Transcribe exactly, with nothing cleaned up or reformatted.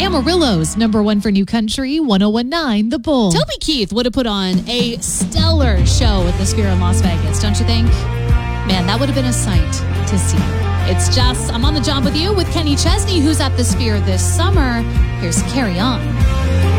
Amarillo's number one for new country, one oh one nine The Bull. Toby Keith would have put on a stellar show at the Sphere in Las Vegas, don't you think? Man, that would have been a sight to see. It's just, I'm on the job with you with Kenny Chesney, who's at the Sphere this summer. Here's Carry On.